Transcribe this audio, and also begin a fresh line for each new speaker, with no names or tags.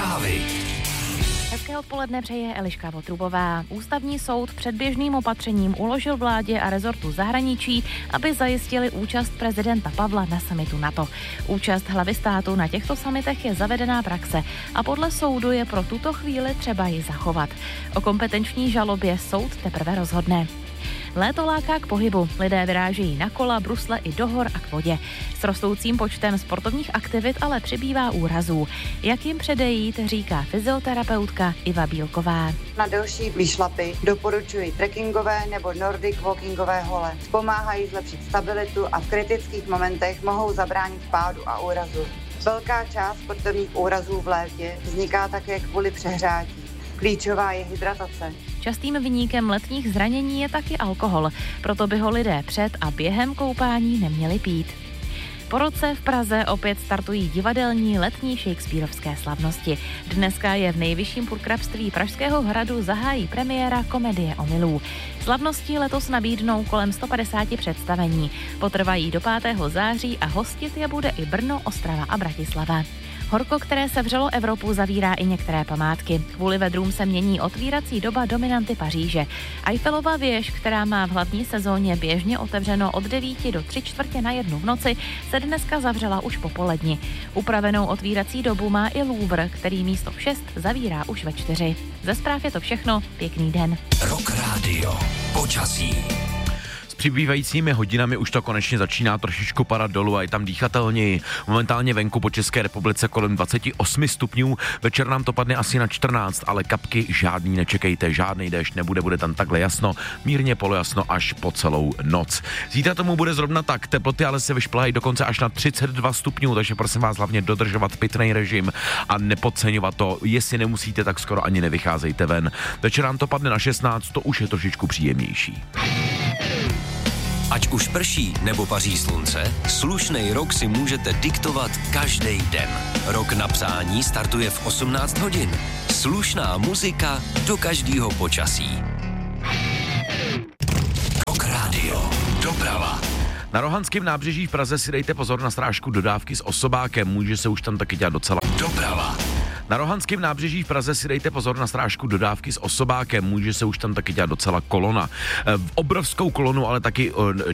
Zprávy.
Hezké odpoledne přeje Eliška Votrubová. Ústavní soud předběžným opatřením uložil vládě a rezortu zahraničí, aby zajistili účast prezidenta Pavla na summitu NATO. Účast hlavy státu na těchto summitech je zavedená praxe a podle soudu je pro tuto chvíli třeba ji zachovat. O kompetenční žalobě soud teprve rozhodne. Léto láká k pohybu. Lidé vyrážejí na kola, brusle i do hor a k vodě. S rostoucím počtem sportovních aktivit ale přibývá úrazů. Jak jim předejít, říká fyzioterapeutka Iva Bílková.
Na delší výšlapy doporučuji trekkingové nebo nordic walkingové hole. Pomáhají zlepšit stabilitu a v kritických momentech mohou zabránit pádu a úrazu. Velká část sportovních úrazů v létě vzniká také kvůli přehrátí. Klíčová je hydratace.
Častým viníkem letních zranění je taky alkohol, proto by ho lidé před a během koupání neměli pít. Po roce v Praze opět startují divadelní letní shakespearovské slavnosti. Dneska je v nejvyšším purkrabství Pražského hradu zahájí premiéra komedie Omylů. Slavnosti letos nabídnou kolem 150 představení. Potrvají do 5. září a hostit je bude i Brno, Ostrava a Bratislava. Horko, které sevřelo Evropu, zavírá i některé památky. Kvůli vedrům se mění otvírací doba dominanty Paříže. Eiffelova věž, která má v hlavní sezóně běžně otevřeno od 9 do 3:45 v noci, se dneska zavřela už po poledni. Upravenou otvírací dobu má i Louvre, který místo v 6 zavírá už ve 4. Ze zpráv je to všechno, pěkný den.
Rock Radio. Počasí.
Přibývajícími hodinami už to konečně začíná trošičku padat dolů a je tam dýchatelněji. Momentálně venku po České republice kolem 28 stupňů, večer nám to padne asi na 14, ale kapky žádný nečekejte, žádný déšť nebude, bude tam takhle jasno, mírně polojasno až po celou noc. Zítra tomu bude zrovna tak, teploty ale se vyšplhají dokonce až na 32 stupňů, takže prosím vás hlavně dodržovat pitný režim a nepodceňovat to, jestli nemusíte, tak skoro ani nevycházejte ven. Večer nám to padne na 16, to už je trošičku příjemnější.
Ať už prší nebo paří slunce, slušnej rok si můžete diktovat každý den. Rok na psání startuje v 18 hodin. Slušná muzika do každého počasí. Rock Radio. Doprava.
Na Rohanském nábřeží v Praze si dejte pozor na strážku dodávky s osobákem, může se už tam taky dělat docela.
Doprava.
Na Rohanském nábřeží v Praze si dejte pozor na strážku dodávky s osobákem, může se už tam taky dělat docela kolona. Obrovskou kolonu ale taky